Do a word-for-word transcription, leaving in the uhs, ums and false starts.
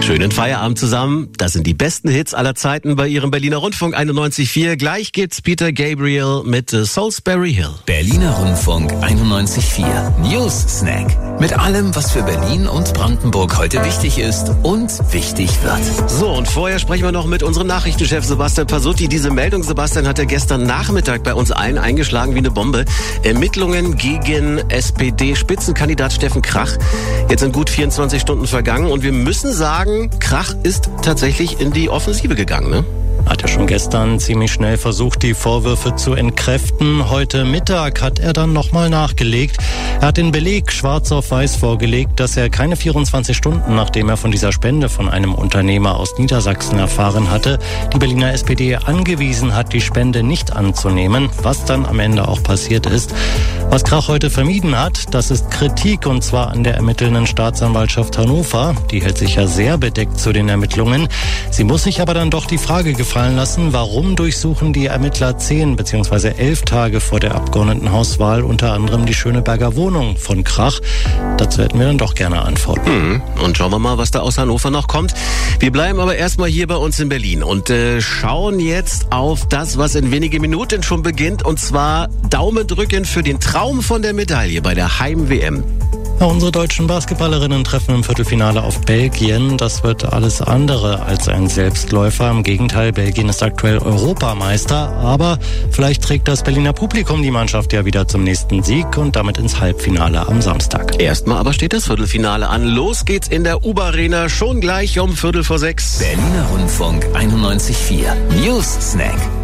Schönen Feierabend zusammen. Das sind die besten Hits aller Zeiten bei Ihrem Berliner Rundfunk einundneunzig Komma vier. Gleich gibt's Peter Gabriel mit äh, Salisbury Hill. Berliner Rundfunk einundneunzig Komma vier. News Snack. Mit allem, was für Berlin und Brandenburg heute wichtig ist und wichtig wird. So, und vorher sprechen wir noch mit unserem Nachrichtenchef Sebastian Pasutti. Diese Meldung, Sebastian, hat er gestern Nachmittag bei uns allen eingeschlagen wie eine Bombe. Ermittlungen gegen S P D-Spitzenkandidat Steffen Krach. Jetzt sind gut vierundzwanzig Stunden vergangen und wir müssen sagen, Krach ist tatsächlich in die Offensive gegangen, ne? Hat er schon gestern ziemlich schnell versucht, die Vorwürfe zu entkräften. Heute Mittag hat er dann nochmal nachgelegt. Er hat den Beleg schwarz auf weiß vorgelegt, dass er keine vierundzwanzig Stunden, nachdem er von dieser Spende von einem Unternehmer aus Niedersachsen erfahren hatte, die Berliner S P D angewiesen hat, die Spende nicht anzunehmen, was dann am Ende auch passiert ist. Was Krach heute vermieden hat, das ist Kritik, und zwar an der ermittelnden Staatsanwaltschaft Hannover. Die hält sich ja sehr bedeckt zu den Ermittlungen. Sie muss sich aber dann doch die Frage gefallen lassen, warum durchsuchen die Ermittler zehn bzw. elf Tage vor der Abgeordnetenhauswahl unter anderem die Schöneberger Wohnung von Krach? Dazu hätten wir dann doch gerne Antworten. Mhm. Und schauen wir mal, was da aus Hannover noch kommt. Wir bleiben aber erstmal hier bei uns in Berlin und äh, schauen jetzt auf das, was in wenigen Minuten schon beginnt, und zwar Daumen drücken für den Traum von der Medaille bei der Heim-W M. Ja, unsere deutschen Basketballerinnen treffen im Viertelfinale auf Belgien. Das wird alles andere als ein Selbstläufer. Im Gegenteil, Belgien ist aktuell Europameister. Aber vielleicht trägt das Berliner Publikum die Mannschaft ja wieder zum nächsten Sieg und damit ins Halbfinale am Samstag. Erstmal aber steht das Viertelfinale an. Los geht's in der U-Bahn-Arena schon gleich um Viertel vor sechs. Berliner Rundfunk einundneunzig Komma vier. News Snack.